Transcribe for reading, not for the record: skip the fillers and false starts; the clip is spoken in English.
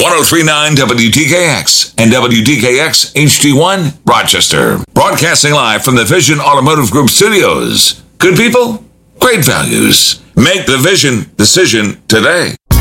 1039 WDKX and WDKX HD1 Rochester. Broadcasting live from the Vision Automotive Group studios. Good people, great values. Make the Vision decision today.